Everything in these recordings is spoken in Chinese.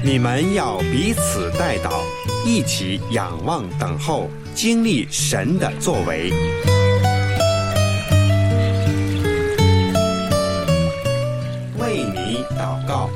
你们要彼此代祷，一起仰望等候，经历神的作为。为你祷告。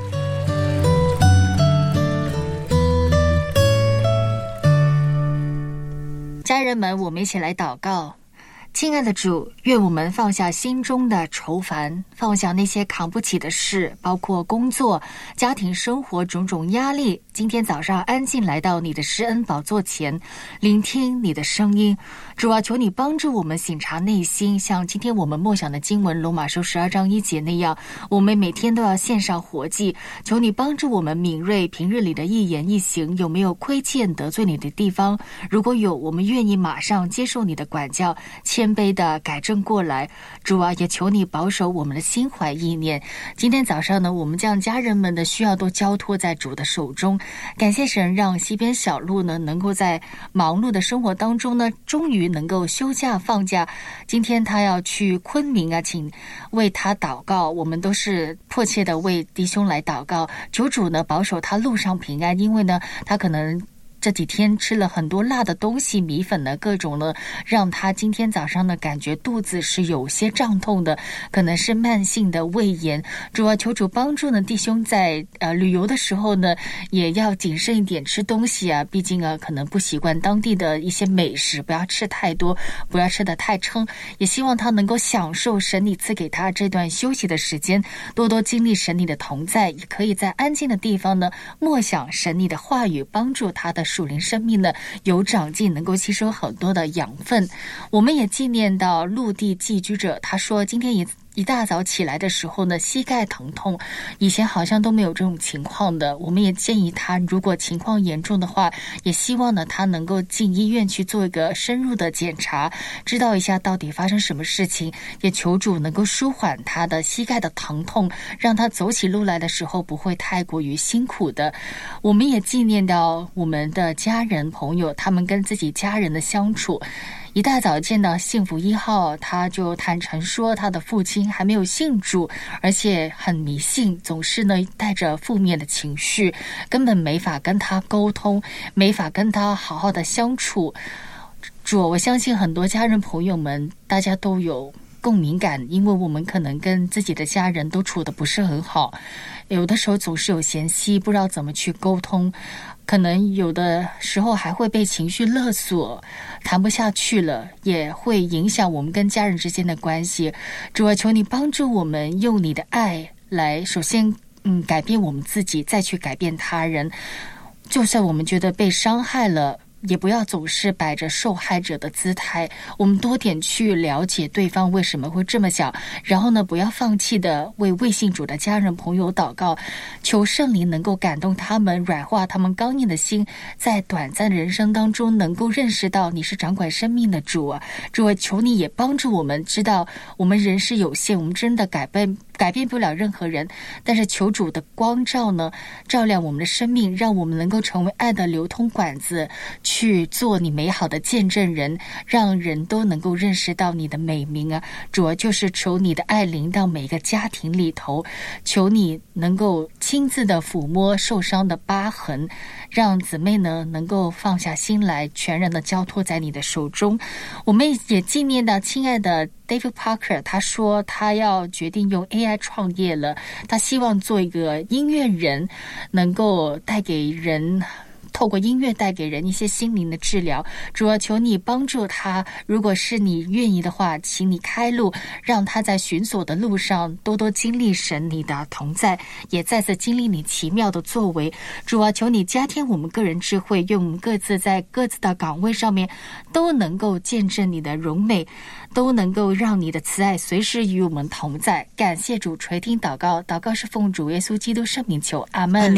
家人们，我们一起来祷告。亲爱的主，愿我们放下心中的愁烦，放下那些扛不起的事，包括工作、家庭生活种种压力。今天早上安静来到你的施恩宝座前，聆听你的声音。主啊，求你帮助我们省察内心，像今天我们默想的经文罗马书12章1节那样，我们每天都要献上活祭。求你帮助我们敏锐平日里的一言一行，有没有亏欠得罪你的地方？如果有，我们愿意马上接受你的管教，谦卑的改正过来。主啊，也求你保守我们的心怀意念。今天早上呢，我们将家人们的需要都交托在主的手中。感谢神，让西边小路呢能够在忙碌的生活当中呢，终于能够休假放假。今天他要去昆明啊，请为他祷告。我们都是迫切的为弟兄来祷告，求主呢保守他路上平安，因为呢他可能这几天吃了很多辣的东西，米粉呢各种呢，让他今天早上呢感觉肚子是有些胀痛的，可能是慢性的胃炎。主啊，求主帮助呢弟兄在旅游的时候呢也要谨慎一点吃东西啊，毕竟可能不习惯当地的一些美食，不要吃太多，不要吃得太撑。也希望他能够享受神你赐给他这段休息的时间，多多经历神你的同在，也可以在安静的地方呢默想神你的话语，帮助他的属灵生命呢有长进，能够吸收很多的养分。我们也纪念到陆地寄居者，他说今天一大早起来的时候呢，膝盖疼痛，以前好像都没有这种情况的。我们也建议他，如果情况严重的话，也希望呢他能够进医院去做一个深入的检查，知道一下到底发生什么事情。也求主能够舒缓他的膝盖的疼痛，让他走起路来的时候不会太过于辛苦的。我们也纪念到我们的家人朋友，他们跟自己家人的相处。一大早见到幸福1号，他就坦诚说他的父亲还没有信主，而且很迷信，总是呢带着负面的情绪，根本没法跟他沟通，没法跟他好好的相处。主，我相信很多家人朋友们大家都有共鸣感，因为我们可能跟自己的家人都处得不是很好，有的时候总是有嫌隙，不知道怎么去沟通，可能有的时候还会被情绪勒索，谈不下去了，也会影响我们跟家人之间的关系。主啊，求你帮助我们用你的爱来首先改变我们自己，再去改变他人。就算我们觉得被伤害了，也不要总是摆着受害者的姿态，我们多点去了解对方为什么会这么想，然后呢不要放弃的为未信主的家人朋友祷告，求圣灵能够感动他们，软化他们刚硬的心，在短暂的人生当中能够认识到你是掌管生命的主啊。主啊，求你也帮助我们知道我们人是有限，我们真的改变不了任何人，但是求主的光照呢照亮我们的生命，让我们能够成为爱的流通管子，去做你美好的见证人，让人都能够认识到你的美名啊。主要就是求你的爱临到每个家庭里头，求你能够亲自的抚摸受伤的疤痕，让姊妹呢能够放下心来，全然的交托在你的手中。我们也纪念到亲爱的David Parker， 他说他要决定用 AI 创业了，他希望做一个音乐人，能够透过音乐带给人一些心灵的治疗。主要求你帮助他，如果是你愿意的话，请你开路，让他在寻索的路上多多经历神你的同在，也再次经历你奇妙的作为。主啊，求你加添我们个人智慧，愿我们各自在各自的岗位上面都能够见证你的荣美，都能够让你的慈爱随时与我们同在。感谢主垂听祷告，祷告是奉主耶稣基督圣名求，阿们。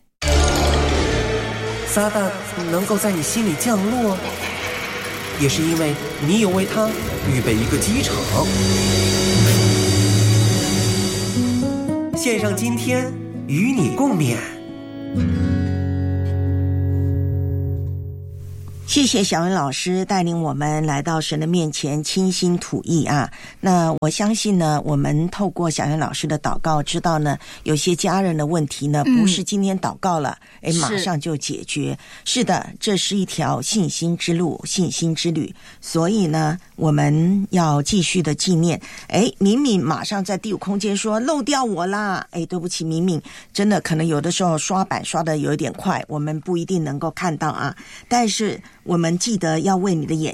撒旦能够在你心里降落，也是因为你有为他预备一个机场。献上今天与你共勉。 谢谢小恩老师带领我们来到神的面前倾心吐意啊。那我相信呢，我们透过小恩老师的祷告知道呢，有些家人的问题呢不是今天祷告了马上就解决。是的，这是一条信心之路，信心之旅。所以呢，我们要继续的纪念。敏敏马上在第五空间说漏掉我啦。对不起敏敏，真的可能有的时候刷板刷的有一点快，我们不一定能够看到啊。但是我们记得要为你的眼